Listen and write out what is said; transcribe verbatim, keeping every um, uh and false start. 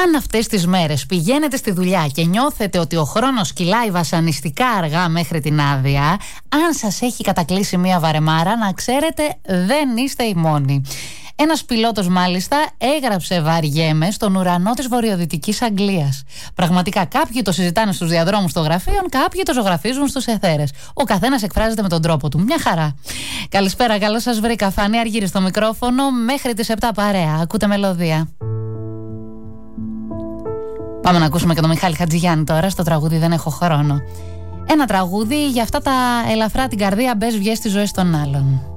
Αν αυτές τις μέρες πηγαίνετε στη δουλειά και νιώθετε ότι ο χρόνος κυλάει βασανιστικά αργά μέχρι την άδεια, αν σας έχει κατακλείσει μία βαρεμάρα, να ξέρετε δεν είστε οι μόνοι. Ένας πιλότος μάλιστα έγραψε «Βαριέμαι» στον ουρανό της βορειοδυτικής Αγγλίας. Πραγματικά κάποιοι το συζητάνε στους διαδρόμους των γραφείων, κάποιοι το ζωγραφίζουν στους αιθέρες. Ο καθένας εκφράζεται με τον τρόπο του. Μια χαρά. Καλησπέρα, καλώς σας βρήκα. Φανή Αργύρη στο μικρόφωνο. Μέχρι τις επτά παρέα. Ακούτε μελωδία. Πάμε να ακούσουμε και τον Μιχάλη Χατζηγιάννη τώρα στο τραγούδι «Δεν έχω χρόνο». Ένα τραγούδι για αυτά τα ελαφρά την καρδία μπες βγες στις ζωές των άλλων.